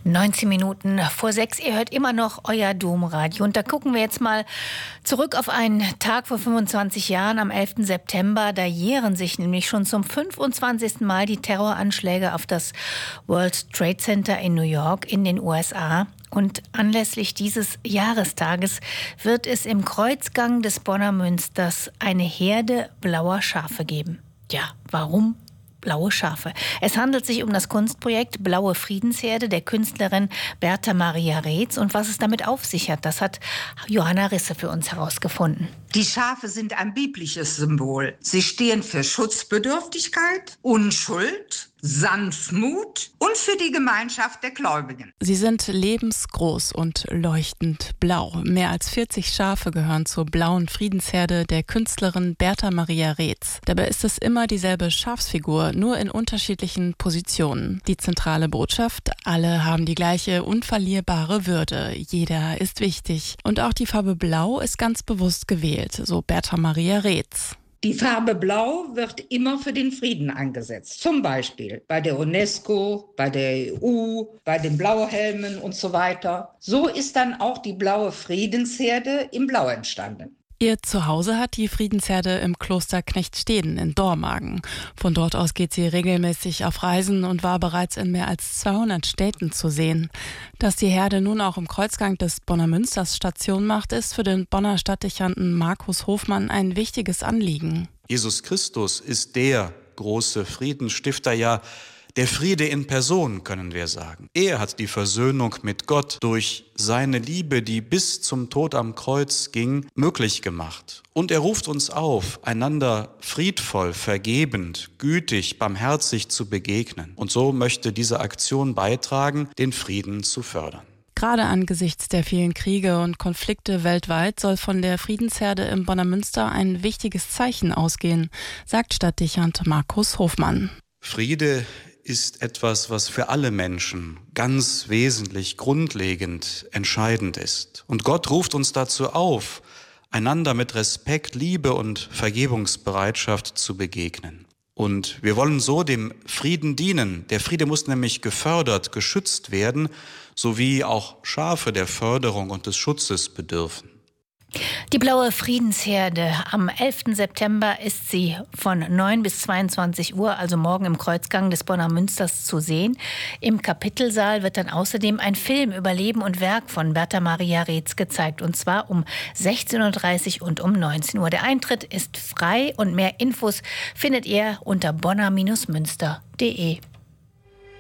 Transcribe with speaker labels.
Speaker 1: 19 Minuten vor 6. Ihr hört immer noch euer Domradio. Und da gucken wir jetzt mal zurück auf einen Tag vor 25 Jahren, am 11. September. Da jähren sich nämlich schon zum 25. Mal die Terroranschläge auf das World Trade Center in New York in den USA. Und anlässlich dieses Jahrestages wird es im Kreuzgang des Bonner Münsters eine Herde blauer Schafe geben. Ja, warum blaue Schafe? Es handelt sich um das Kunstprojekt Blaue Friedensherde der Künstlerin Bertha Maria Reetz. Und was es damit auf sich hat, das hat Johanna Risse für uns herausgefunden.
Speaker 2: Die Schafe sind ein biblisches Symbol. Sie stehen für Schutzbedürftigkeit, Unschuld, Sanftmut und für die Gemeinschaft der Gläubigen.
Speaker 3: Sie sind lebensgroß und leuchtend blau. Mehr als 40 Schafe gehören zur Blauen Friedensherde der Künstlerin Bertha Maria Reetz. Dabei ist es immer dieselbe Schafsfigur, nur in unterschiedlichen Positionen. Die zentrale Botschaft: alle haben die gleiche unverlierbare Würde. Jeder ist wichtig. Und auch die Farbe Blau ist ganz bewusst gewählt, so Bertha Maria Reetz.
Speaker 2: Die Farbe Blau wird immer für den Frieden eingesetzt. Zum Beispiel bei der UNESCO, bei der EU, bei den Blauhelmen und so weiter. So ist dann auch die Blaue Friedensherde in Blau entstanden.
Speaker 3: Ihr Zuhause hat die Friedensherde im Kloster Knechtsteden in Dormagen. Von dort aus geht sie regelmäßig auf Reisen und war bereits in mehr als 200 Städten zu sehen. Dass die Herde nun auch im Kreuzgang des Bonner Münsters Station macht, ist für den Bonner Stadtdechanten Markus Hofmann ein wichtiges Anliegen.
Speaker 4: Jesus Christus ist der große Friedensstifter, ja, der Friede in Person, können wir sagen. Er hat die Versöhnung mit Gott durch seine Liebe, die bis zum Tod am Kreuz ging, möglich gemacht. Und er ruft uns auf, einander friedvoll, vergebend, gütig, barmherzig zu begegnen. Und so möchte diese Aktion beitragen, den Frieden zu fördern.
Speaker 3: Gerade angesichts der vielen Kriege und Konflikte weltweit soll von der Friedensherde im Bonner Münster ein wichtiges Zeichen ausgehen, sagt Stadtdechant Markus Hofmann.
Speaker 4: Friede ist etwas, was für alle Menschen ganz wesentlich, grundlegend, entscheidend ist. Und Gott ruft uns dazu auf, einander mit Respekt, Liebe und Vergebungsbereitschaft zu begegnen. Und wir wollen so dem Frieden dienen. Der Friede muss nämlich gefördert, geschützt werden, sowie auch Schafe der Förderung und des Schutzes bedürfen.
Speaker 1: Die Blaue Friedensherde. Am 11. September ist sie von 9 bis 22 Uhr, also morgen im Kreuzgang des Bonner Münsters, zu sehen. Im Kapitelsaal wird dann außerdem ein Film über Leben und Werk von Bertha Maria Reetz gezeigt. Und zwar um 16.30 Uhr und um 19 Uhr. Der Eintritt ist frei und mehr Infos findet ihr unter bonner-münster.de.